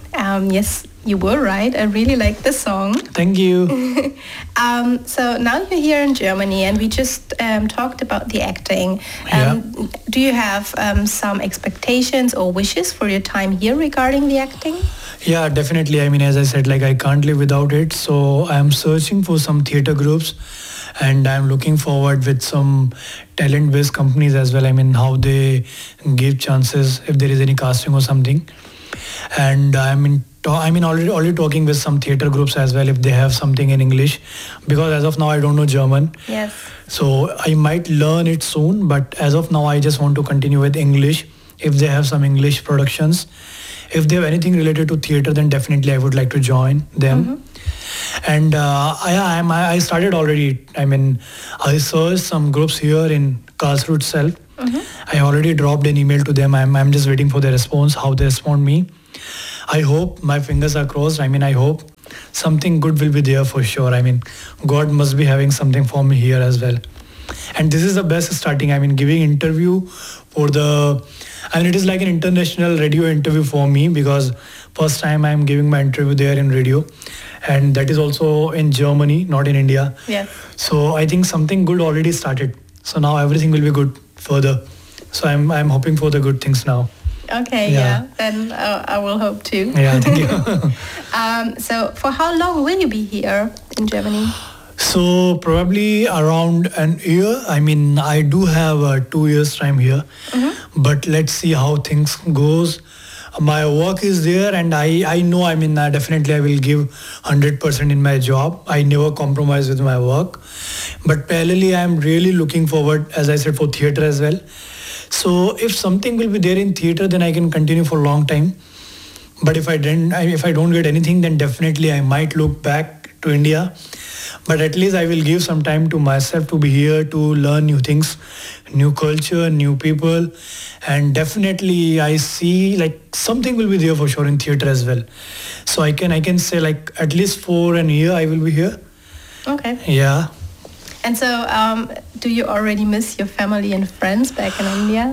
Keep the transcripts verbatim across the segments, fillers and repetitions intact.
Um, yes, you were right. I really like the song. Thank you. um, so now you're here in Germany, and we just um, talked about the acting. Um, Yeah. Do you have um, some expectations or wishes for your time here regarding the acting? Yeah, definitely. I mean, as I said, like I can't live without it. So I'm searching for some theater groups, and I'm looking forward with some talent-based companies as well. I mean, how they give chances if there is any casting or something. And I'm in. To- I mean, already already talking with some theater groups as well if they have something in English, because as of now I don't know German. Yes. So I might learn it soon, but as of now I just want to continue with English. If they have some English productions, if they have anything related to theater, then definitely I would like to join them. Mm-hmm. And uh, I, I am I started already. I mean, I searched some groups here in Karlsruhe itself. Mm-hmm. I already dropped an email to them. I'm I'm just waiting for their response. How they respond me. I hope, my fingers are crossed. I mean, I hope something good will be there for sure. I mean, God must be having something for me here as well. And this is the best starting. I mean, giving interview for the, and it is like an international radio interview for me, because first time I'm giving my interview there in radio, and that is also in Germany, not in India. Yes. So I think something good already started. So now everything will be good further. So I'm I'm hoping for the good things now. Okay, yeah, yeah. Then uh, I will hope too. Yeah, thank you. um, so for how long will you be here in Germany? So probably around an year. I mean, I do have a two years time here, mm-hmm. but let's see how things goes. My work is there, and I, I know, I mean, uh, definitely I will give one hundred percent in my job. I never compromise with my work. But parallelly, I am really looking forward, as I said, for theater as well. So if something will be there in theater, then I can continue for a long time. But if I didn't, if I don't get anything, then definitely I might look back to India. But at least I will give some time to myself to be here, to learn new things, new culture, new people. And definitely I see like something will be there for sure in theater as well. So I can I can say like at least for an year I will be here. Okay. Yeah. And so, um, do you already miss your family and friends back in India?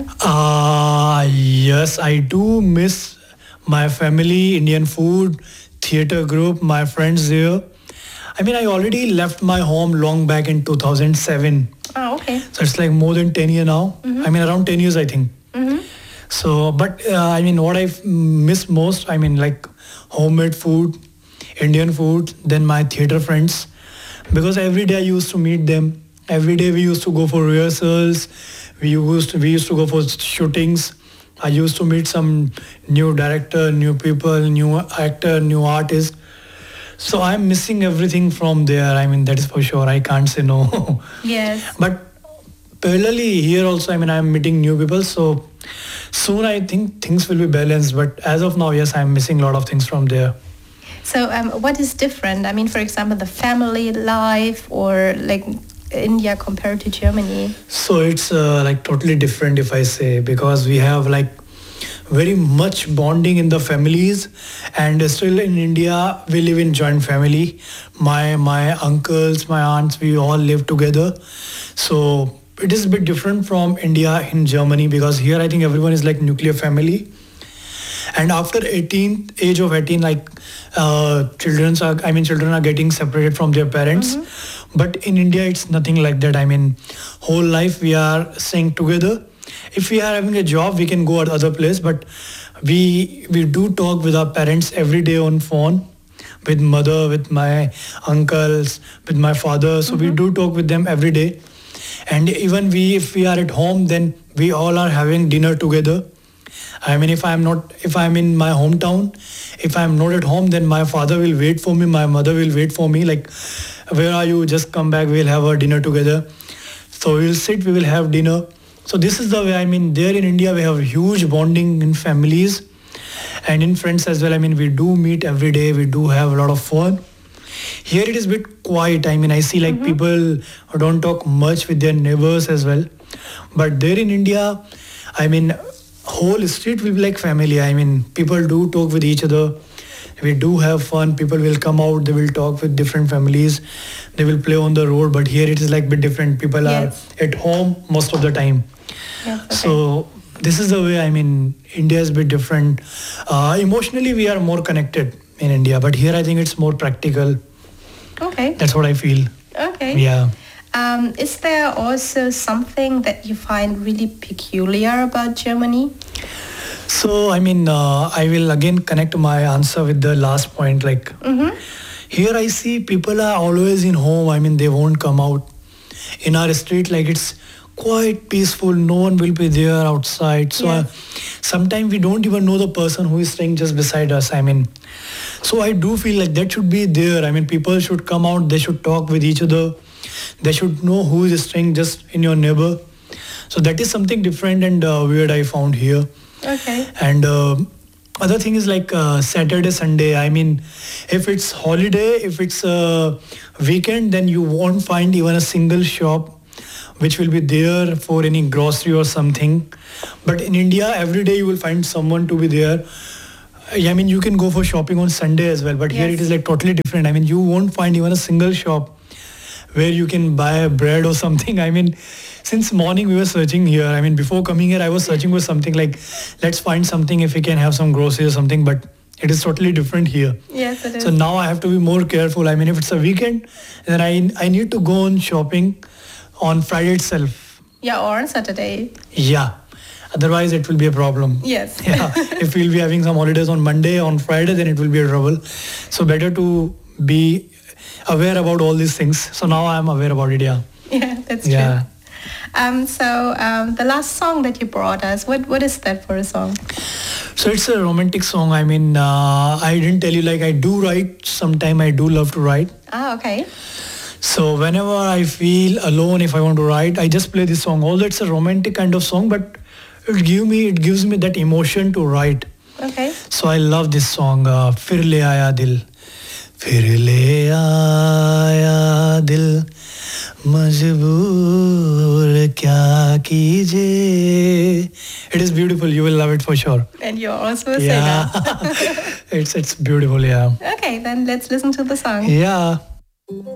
Uh, yes, I do miss my family, Indian food, theater group, my friends there. I mean, I already left my home long back in two thousand seven. Oh, okay. So it's like more than ten years now. Mm-hmm. I mean, around ten years, I think. Mm-hmm. So, but uh, I mean, what I miss most, I mean, like homemade food, Indian food, then my theater friends. Because every day I used to meet them. Every day we used to go for rehearsals. We used to, we used to go for shootings. I used to meet some new director, new people, new actor, new artist. So I'm missing everything from there. I mean, that is for sure. I can't say no. Yes. But parallelly here also, I mean, I'm meeting new people. So soon I think things will be balanced. But as of now, yes, I'm missing a lot of things from there. So um, what is different? I mean, for example, the family life or like India compared to Germany? So it's uh, like totally different if I say, because we have like very much bonding in the families, and still in India we live in joint family. My my uncles, my aunts, we all live together. So it is a bit different from India in Germany, because here I think everyone is like nuclear family. And after eighteen, age of eighteen, like uh, children are, I mean, children are getting separated from their parents. Mm-hmm. But in India, it's nothing like that. I mean, whole life we are staying together. If we are having a job, we can go at other place. But we we do talk with our parents every day on phone, with mother, with my uncles, with my father. So mm-hmm. we do talk with them every day. And even we, if we are at home, then we all are having dinner together. I mean, if I'm not, if I'm in my hometown, if I'm not at home, then my father will wait for me. My mother will wait for me. Like, where are you? Just come back. We'll have our dinner together. So we'll sit, we will have dinner. So this is the way, I mean, there in India, we have huge bonding in families and in friends as well. I mean, we do meet every day. We do have a lot of fun. Here it is a bit quiet. I mean, I see like mm-hmm. people who don't talk much with their neighbors as well. But there in India, I mean, whole street will be like family. I mean, people do talk with each other. We do have fun. People will come out. They will talk with different families. They will play on the road. But here it is like a bit different. People yes. are at home most of the time. Yes, okay. So this is the way. I mean, India is a bit different. Uh, emotionally, we are more connected in India, but here I think it's more practical. Okay. That's what I feel. Okay. Yeah. Um, is there also something that you find really peculiar about Germany? So, I mean, uh, I will again connect my answer with the last point. Like, Mm-hmm. here I see people are always in home. I mean, they won't come out. In our street, like, it's quite peaceful. No one will be there outside. So, uh, Yes. sometimes we don't even know the person who is staying just beside us. I mean, so I do feel like that should be there. I mean, people should come out. They should talk with each other. They should know who is staying just in your neighbor. So that is something different and uh, weird I found here. Okay. And uh, other thing is like uh, Saturday, Sunday. I mean, if it's holiday, if it's a weekend, then you won't find even a single shop which will be there for any grocery or something. But in India, every day you will find someone to be there. I mean, you can go for shopping on Sunday as well, but here Yes. it is like totally different. I mean, you won't find even a single shop where you can buy bread or something. I mean, since morning we were searching here. I mean, before coming here, I was searching for something like, let's find something if we can have some groceries or something, but it is totally different here. Yes, it is. So now I have to be more careful. I mean, if it's a weekend, then I, I need to go on shopping on Friday itself. Yeah, or on Saturday. Yeah. Otherwise, it will be a problem. Yes. Yeah. If we'll be having some holidays on Monday, on Friday, then it will be a trouble. So better to be aware about all these things. So now I'm aware about it. Yeah. Yeah, that's Yeah. true. Um, so um, the last song that you brought us, what what is that for a song? So it's a romantic song. I mean, uh, I didn't tell you, like, I do write. Sometime I do love to write. Ah, okay. So whenever I feel alone, if I want to write, I just play this song. Although it's a romantic kind of song, but it give me it gives me that emotion to write. Okay. So I love this song. Uh, Fir le aaya dil, fir le aaya dil, majboor kya kijiye. It is beautiful. You will love it for sure. And you're also a Yeah, singer. it's it's beautiful. Yeah, Okay, then let's listen to the song. yeah.